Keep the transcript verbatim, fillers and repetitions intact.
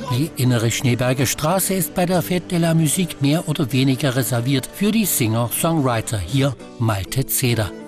Die innere Schneeberger Straße ist bei der Fête de la Musique mehr oder weniger reserviert für die Singer-Songwriter. Hier Malte Zeder.